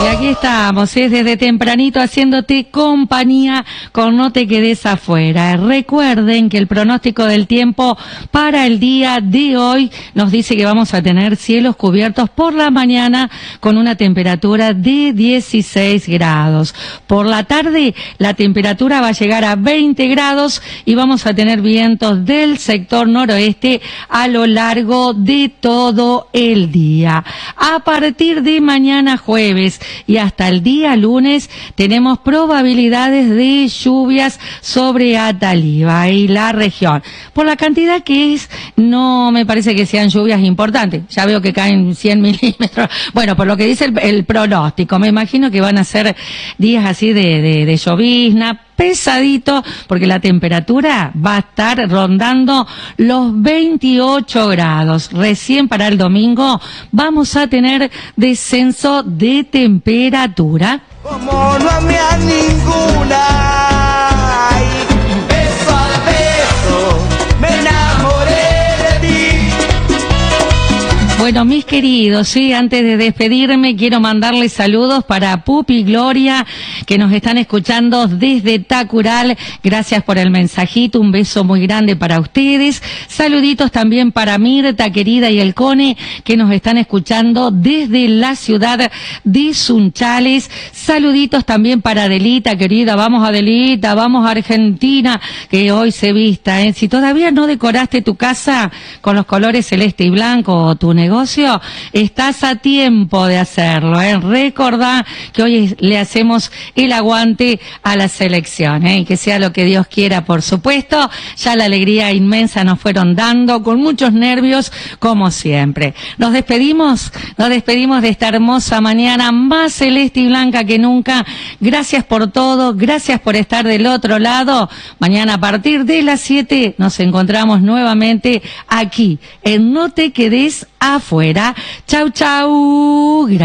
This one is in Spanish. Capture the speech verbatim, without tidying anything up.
Y aquí estamos, ¿eh? Desde tempranito haciéndote compañía con No Te Quedes Afuera. Recuerden que el pronóstico del tiempo para el día de hoy nos dice que vamos a tener cielos cubiertos por la mañana con una temperatura de dieciséis grados. Por la tarde la temperatura va a llegar a veinte grados y vamos a tener vientos del sector noroeste a lo largo de todo el día. A partir de mañana jueves y hasta el día lunes tenemos probabilidades de lluvias sobre Ataliva y la región. Por la cantidad que es, no me parece que sean lluvias importantes. Ya veo que caen cien milímetros. Bueno, por lo que dice el, el pronóstico, me imagino que van a ser días así de, de, de llovizna, pesadito, porque la temperatura va a estar rondando los veintiocho grados. Recién para el domingo vamos a tener descenso de temperatura. Como no amé a ninguna, ay, beso a beso, me enamoré de ti. Bueno, mis queridos, sí, antes de despedirme quiero mandarles saludos para Pupi y Gloria, que nos están escuchando desde Tacural. Gracias por el mensajito, un beso muy grande para ustedes. Saluditos también para Mirta, querida, y el Cone, que nos están escuchando desde la ciudad de Sunchales. Saluditos también para Adelita, querida, vamos Adelita, vamos a Argentina, que hoy se vista, ¿eh? Si todavía no decoraste tu casa con los colores celeste y blanco o tu negocio, estás a tiempo de hacerlo, ¿eh? Recordá que hoy le hacemos el aguante a la selección, ¿eh? Y que sea lo que Dios quiera, por supuesto. Ya la alegría inmensa nos fueron dando, con muchos nervios, como siempre. Nos despedimos, nos despedimos de esta hermosa mañana, más celeste y blanca que nunca. Gracias por todo, gracias por estar del otro lado. Mañana a partir de las siete nos encontramos nuevamente aquí, en No Te Quedes Afuera. Chau, chau.